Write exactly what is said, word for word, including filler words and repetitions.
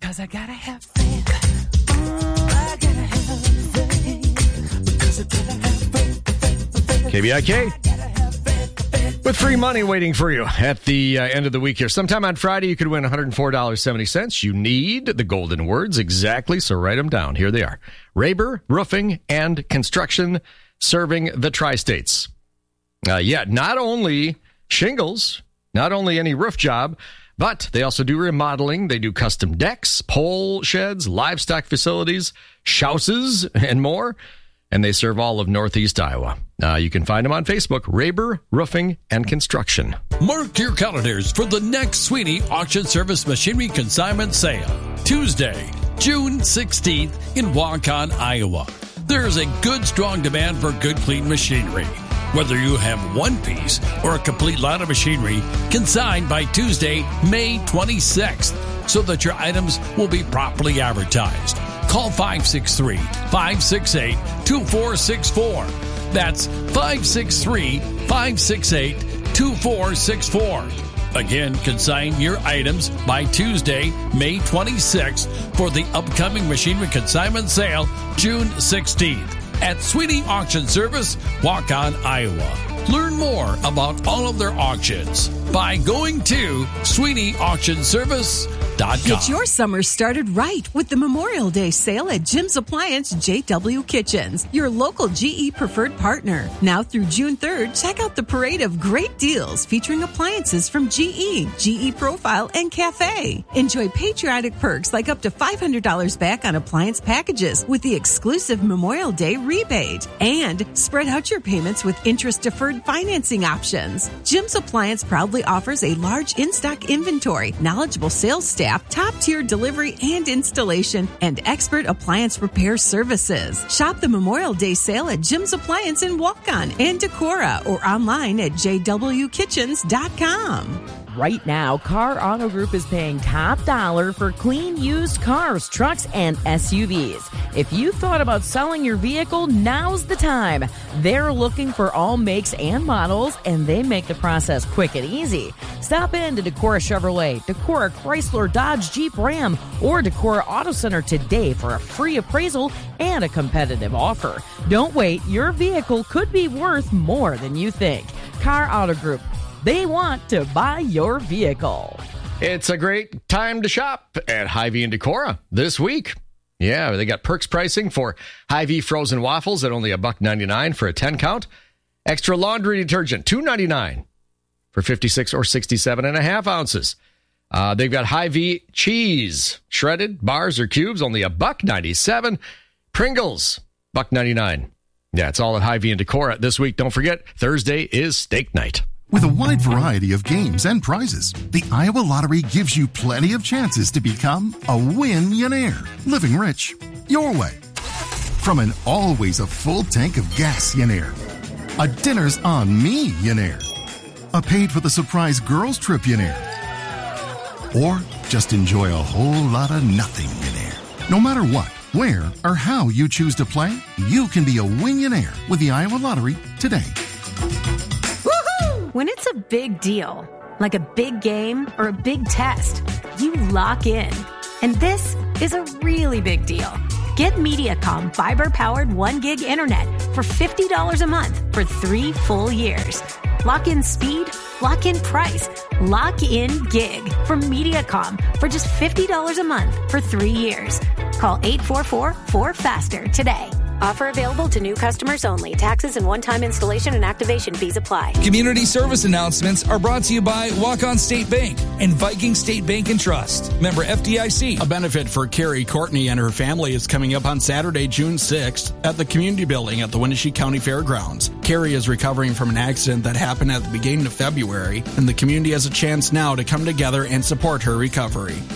because I gotta have faith. Oh, I gotta have faith. Because I gotta have faith. K B I K. With free money waiting for you at the uh, end of the week here. Sometime on Friday, you could win one hundred four dollars and seventy cents. You need the golden words exactly, so write them down. Here they are. Raber Roofing and Construction, serving the tri-states. Uh, yeah, not only shingles, not only any roof job, but they also do remodeling. They do custom decks, pole sheds, livestock facilities, houses, and more. And they serve all of Northeast Iowa. Uh, you can find them on Facebook, Raber Roofing and Construction. Mark your calendars for the next Sweeney Auction Service Machinery Consignment Sale. Tuesday, June sixteenth in Waukon, Iowa. There's a good, strong demand for good, clean machinery. Whether you have one piece or a complete line of machinery, consigned by Tuesday, May twenty-sixth, so that your items will be properly advertised. Call five six three, five six eight, two four six four. That's five six three, five six eight, two four six four. Again, consign your items by Tuesday, May twenty-sixth for the upcoming Machinery Consignment Sale, June sixteenth at Sweeney Auction Service, Waukon, Iowa. Learn more about all of their auctions by going to Sweeney Auction Service dot com. Get your summer started right with the Memorial Day sale at Jim's Appliance J W Kitchens, your local G E preferred partner. Now through June third, check out the parade of great deals featuring appliances from G E, G E Profile, and Cafe. Enjoy patriotic perks like up to five hundred dollars back on appliance packages with the exclusive Memorial Day rebate. And spread out your payments with interest-deferred financing options. Jim's Appliance proudly offers a large in-stock inventory, knowledgeable sales staff, top-tier delivery and installation, and expert appliance repair services. Shop the Memorial Day sale at Jim's Appliance in Waukon and Decorah or online at j w kitchens dot com. Right now, Car Auto Group is paying top dollar for clean used cars, trucks, and S U Vs. If you thought about selling your vehicle, now's the time. They're looking for all makes and models, and they make the process quick and easy. Stop in to Decorah Chevrolet, Decorah Chrysler, Dodge, Jeep, Ram, or Decorah Auto Center today for a free appraisal and a competitive offer. Don't wait. Your vehicle could be worth more than you think. Car Auto Group. They want to buy your vehicle. It's a great time to shop at Hy-Vee and Decorah this week. Yeah, they got perks pricing for Hy-Vee frozen waffles at only a buck ninety-nine for a ten count. Extra laundry detergent, two ninety-nine for fifty-six or sixty-seven and a half ounces. Uh, they've got Hy-Vee cheese, shredded bars or cubes, only a buck ninety-seven. Pringles, buck ninety-nine. Yeah, it's all at Hy-Vee and Decorah this week. Don't forget, Thursday is steak night. With a wide variety of games and prizes, the Iowa Lottery gives you plenty of chances to become a win-yonaire, living rich your way. From an always a full tank of gas-yonaire, a dinner's on me-yonaire, a paid for the surprise girls trip-yonaire, or just enjoy a whole lot of nothing-yonaire. No matter what, where, or how you choose to play, you can be a win-yonaire with the Iowa Lottery today. When it's a big deal, like a big game or a big test, you lock in. And this is a really big deal. Get Mediacom fiber-powered one gig internet for fifty dollars a month for three full years. Lock in speed, lock in price, lock in gig from Mediacom for just fifty dollars a month for three years. Call eight four four, four faster today. Offer available to new customers only. Taxes and one-time installation and activation fees apply. Community service announcements are brought to you by Waukon State Bank and Viking State Bank and Trust. Member F D I C. A benefit for Carrie Courtney and her family is coming up on Saturday, June sixth at the Community Building at the Wenatchee County Fairgrounds. Carrie is recovering from an accident that happened at the beginning of February, and the community has a chance now to come together and support her recovery.